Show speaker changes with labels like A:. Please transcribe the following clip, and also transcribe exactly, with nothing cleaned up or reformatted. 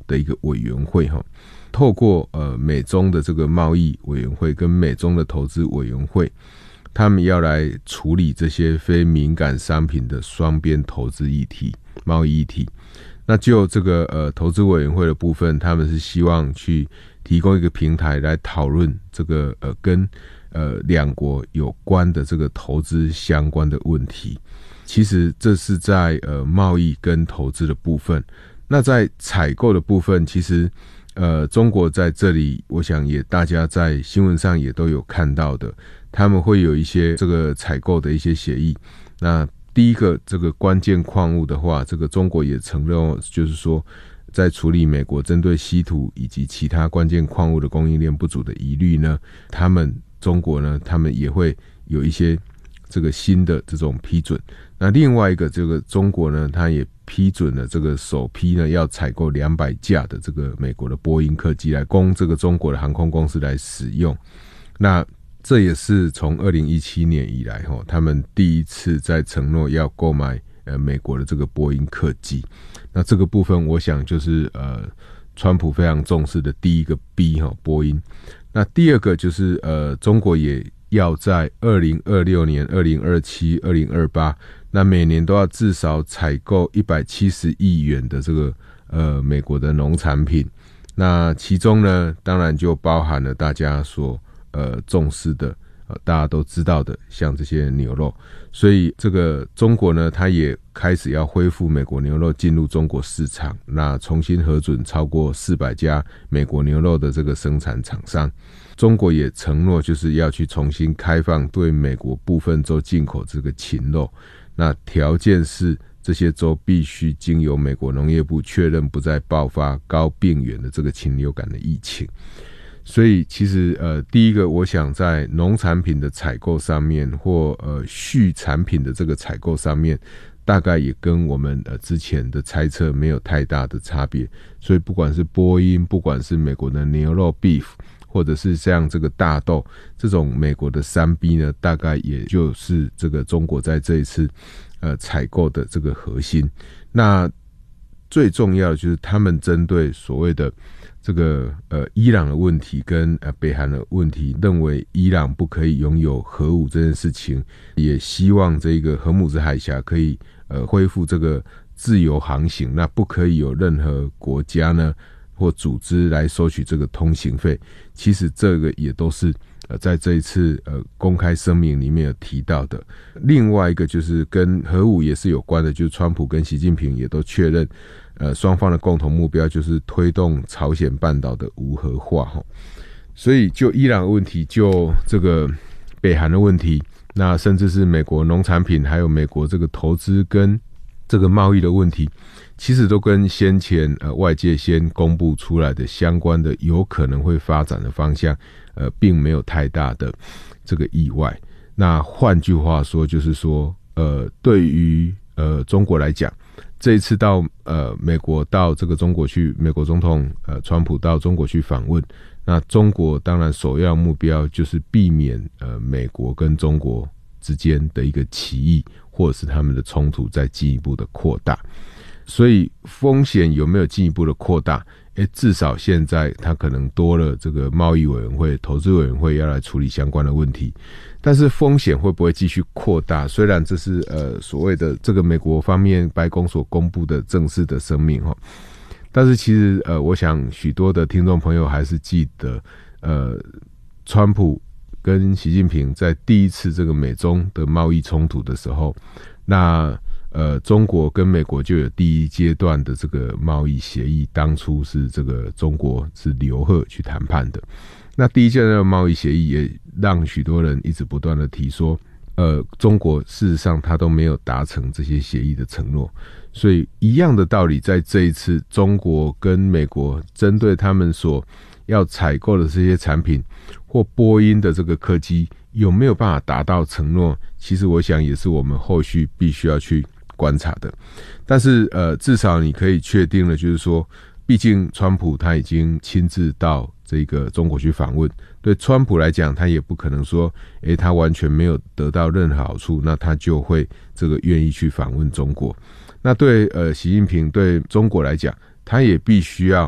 A: 的一个委员会哈，透过呃美中的这个贸易委员会跟美中的投资委员会，他们要来处理这些非敏感商品的双边投资议题、贸易议题。那就这个呃投资委员会的部分，他们是希望去提供一个平台来讨论这个呃跟呃两国有关的这个投资相关的问题。其实这是在呃贸易跟投资的部分。那在采购的部分，其实呃中国在这里，我想也大家在新闻上也都有看到的，他们会有一些这个采购的一些协议。那第一个这个关键矿物的话，这个中国也承认，就是说在处理美国针对稀土以及其他关键矿物的供应链不足的疑虑呢，他们中国呢，他们也会有一些这个新的这种批准。那另外一个这个中国呢，它也批准了这个首批呢要采购两百架的这个美国的波音客机来供这个中国的航空公司来使用。那这也是从二零一七年以来他们第一次在承诺要购买呃美国的这个波音客机。那这个部分我想就是呃川普非常重视的第一个 B 波音。那第二个就是呃中国也要在二零二六年、二零二七、二零二八，那每年都要至少采购一百七十亿元的这个呃美国的农产品。那其中呢，当然就包含了大家所呃重视的呃大家都知道的，像这些牛肉。所以这个中国呢，它也开始要恢复美国牛肉进入中国市场，那重新核准超过四百家美国牛肉的这个生产厂商。中国也承诺就是要去重新开放对美国部分州进口这个禽肉，那条件是这些州必须经由美国农业部确认不再爆发高病原的这个禽流感的疫情。所以其实呃，第一个我想在农产品的采购上面，或呃畜产品的这个采购上面，大概也跟我们呃之前的猜测没有太大的差别。所以不管是波音，不管是美国的牛肉 beef，或者是像这个大豆这种美国的 三 B 呢，大概也就是这个中国在这一次呃采购的这个核心。那最重要的就是他们针对所谓的这个呃伊朗的问题跟呃北韩的问题，认为伊朗不可以拥有核武这件事情，也希望这个荷姆兹海峡可以呃恢复这个自由航行，那不可以有任何国家呢或组织来收取这个通行费。其实这个也都是呃在这一次呃公开声明里面有提到的。另外一个就是跟核武也是有关的，就是川普跟习近平也都确认呃双方的共同目标就是推动朝鲜半岛的无核化。所以就伊朗的问题，就这个北韩的问题，那甚至是美国农产品还有美国这个投资跟这个贸易的问题，其实都跟先前呃外界先公布出来的相关的有可能会发展的方向呃并没有太大的这个意外。那换句话说就是说呃对于呃中国来讲，这一次到呃美国到这个中国去，美国总统呃川普到中国去访问，那中国当然首要目标就是避免呃美国跟中国之间的一个歧义，或者是他们的冲突再进一步的扩大。所以风险有没有进一步的扩大？诶，至少现在它可能多了这个贸易委员会、投资委员会要来处理相关的问题。但是风险会不会继续扩大？虽然这是呃所谓的这个美国方面白宫所公布的正式的声明，但是其实呃我想许多的听众朋友还是记得呃川普跟习近平在第一次这个美中的贸易冲突的时候，那呃，中国跟美国就有第一阶段的这个贸易协议，当初是这个中国是刘鹤去谈判的。那第一阶段的贸易协议也让许多人一直不断的提说，呃，中国事实上他都没有达成这些协议的承诺。所以一样的道理，在这一次中国跟美国针对他们所要采购的这些产品或波音的这个客机有没有办法达到承诺，其实我想也是我们后续必须要去观察的。但是呃，至少你可以确定的就是说，毕竟川普他已经亲自到这个中国去访问，对川普来讲，他也不可能说诶他完全没有得到任何好处，那他就会这个愿意去访问中国。那对呃习近平对中国来讲，他也必须要